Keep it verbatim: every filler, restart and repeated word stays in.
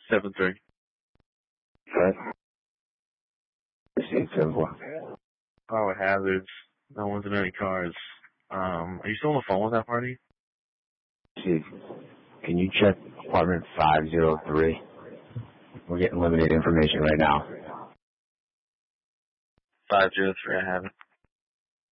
seven three. Right. Received seven four. Oh, with hazards. No one's in any cars. Um, are you still on the phone with that party? Received. Can you check apartment five zero three? We're getting limited information right now. five zero three, I have it.